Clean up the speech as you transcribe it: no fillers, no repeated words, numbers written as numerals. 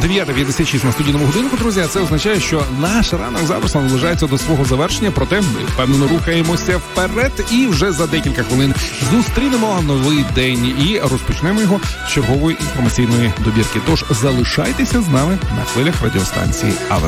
9:56 на студійному годинку, друзі. А це означає, що наш ранок запросто наближається до свого завершення. Проте ми впевнено рухаємося вперед. І вже за декілька хвилин зустрінемо новий день і розпочнемо його з чергової інформаційної добірки. Тож залишайтеся з нами на хвилях радіостанції АВ.